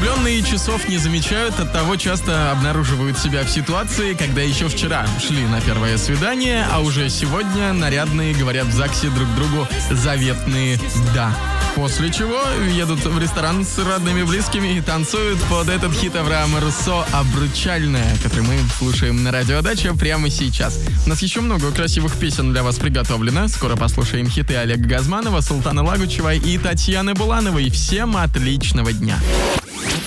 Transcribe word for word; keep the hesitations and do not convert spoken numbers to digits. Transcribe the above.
Влюбленные часов не замечают, оттого часто обнаруживают себя в ситуации, когда еще вчера шли на первое свидание, а уже сегодня нарядные говорят в ЗАГСе друг другу заветные «да». После чего едут в ресторан с родными близкими и танцуют под этот хит Авраама Руссо «Обручальная», который мы слушаем на радио Дача прямо сейчас. У нас еще много красивых песен для вас приготовлено. Скоро послушаем хиты Олега Газманова, Султана Лагучева и Татьяны Булановой. Всем отличного дня!